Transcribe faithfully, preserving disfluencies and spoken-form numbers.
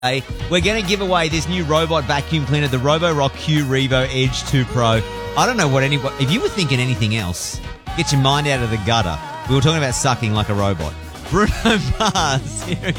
Hey, we're going to give away this new robot vacuum cleaner, the Roborock Q Revo Edge two Pro. I don't know what anyone... If you were thinking anything else, get your mind out of the gutter. We were talking about sucking like a robot. Bruno Mars. Here he